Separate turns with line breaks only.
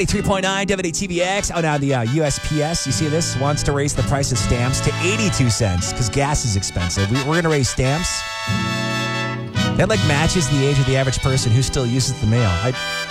93.9 WTVX. Oh, now the USPS, you see this, wants to raise the price of stamps to 82 cents because gas is expensive. We're going to raise stamps. That matches the age of the average person who still uses the mail.